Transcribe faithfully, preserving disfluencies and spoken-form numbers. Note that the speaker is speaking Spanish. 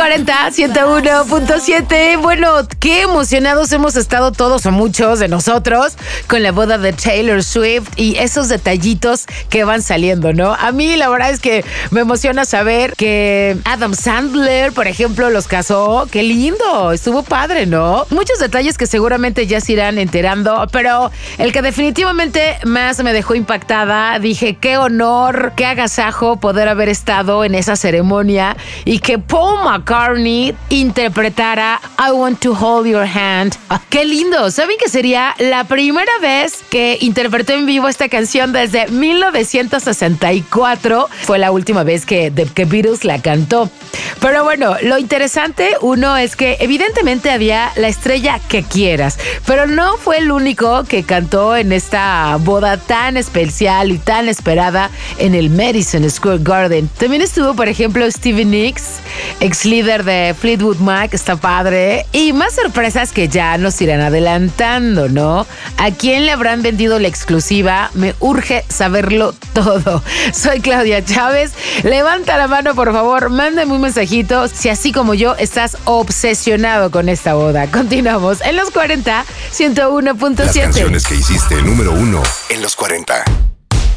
cuarenta, ciento uno punto siete. Bueno, qué emocionados hemos estado todos o muchos de nosotros con la boda de Taylor Swift y esos detallitos que van saliendo, ¿no? A mí la verdad es que me emociona saber que Adam Sandler, por ejemplo, los casó. Qué lindo, estuvo padre, ¿no? Muchos detalles que seguramente ya se irán enterando, pero el que definitivamente más me dejó impactada, dije, qué honor, qué agasajo poder haber estado en esa ceremonia y que Paul McCartney interpretara I Want to Hold Your Hand. ¡Qué lindo! ¿Saben que sería la primera vez que interpretó en vivo esta canción desde mil novecientos sesenta y cuatro? Fue la última vez que The Beatles la cantó. Pero bueno, lo interesante, uno, es que evidentemente había la estrella que quieras, pero no fue el único que cantó en esta boda tan especial y tan esperada en el Madison Square Garden. También estuvo, por ejemplo, Stevie Nicks, ex líder de Fleetwood Mac, está padre. Y más sorpresas que ya nos irán adelantando, ¿no? ¿A quién le habrán vendido la exclusiva? Me urge saberlo todo. Soy Claudia Chávez. Levanta la mano, por favor, mándame un mensajito si así como yo estás obsesionado con esta boda. Continuamos en los cuarenta, ciento uno punto siete. Las canciones que hiciste número uno en los cuarenta.